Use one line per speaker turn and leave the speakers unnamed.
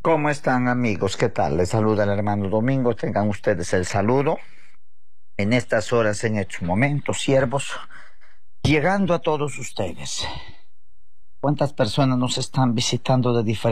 ¿Cómo están, amigos? ¿Qué tal? Les saluda el hermano Domingo. Tengan ustedes el saludo en estas horas, en estos momentos, siervos, llegando a todos ustedes. ¿Cuántas personas nos están visitando de diferentes